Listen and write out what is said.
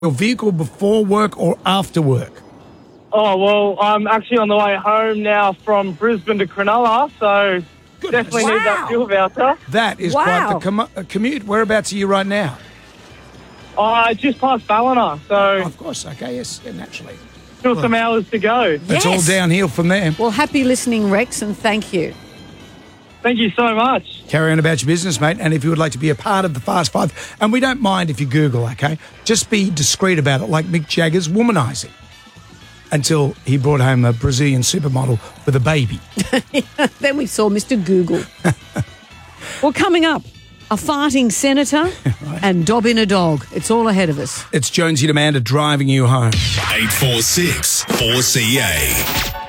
your vehicle before work or after work? Oh, well, I'm actually on the way home now from Brisbane to Cronulla, so definitely need that fuel voucher. That is quite the commute. Whereabouts are you right now? Just past Ballina, so... Oh, of course, okay, yes, yeah, naturally. Still some hours to go. It's all downhill from there. Well, happy listening, Rex, and thank you. Thank you so much. Carry on about your business, mate, and if you would like to be a part of the Fast Five, and we don't mind if you Google, okay? Just be discreet about it, like Mick Jagger's womanizing. Until he brought home a Brazilian supermodel with a baby. Then we saw Mr. Google. Well, coming up, a farting senator and dobbing a dog. It's all ahead of us. It's Jonesy and Amanda driving you home. 846 4CA.